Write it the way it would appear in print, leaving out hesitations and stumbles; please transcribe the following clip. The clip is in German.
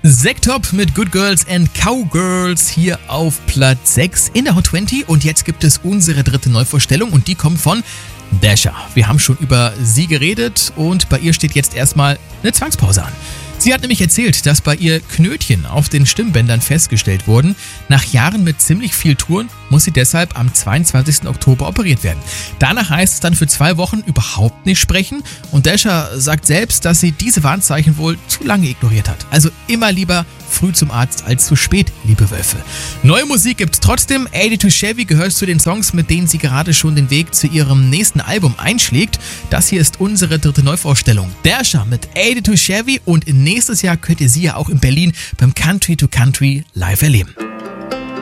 Sektop mit Good Girls and Cowgirls hier auf Platz 6 in der Hot 20 und jetzt gibt es unsere dritte Neuvorstellung und die kommt von Dasha. Wir haben schon über sie geredet und bei ihr steht jetzt erstmal eine Zwangspause an. Sie hat nämlich erzählt, dass bei ihr Knötchen auf den Stimmbändern festgestellt wurden. Nach Jahren mit ziemlich viel Touren muss sie deshalb am 22. Oktober operiert werden. Danach heißt es dann für 2 Wochen überhaupt nicht sprechen und Dasha sagt selbst, dass sie diese Warnzeichen wohl zu lange ignoriert hat. Also immer lieber früh zum Arzt als zu spät, liebe Wölfe. Neue Musik gibt's trotzdem. 82 Chevy gehört zu den Songs, mit denen sie gerade schon den Weg zu ihrem nächsten Album einschlägt. Das hier ist unsere dritte Neuvorstellung. Dasha mit 82 Chevy und nächstes Jahr könnt ihr sie ja auch in Berlin beim Country to Country live erleben.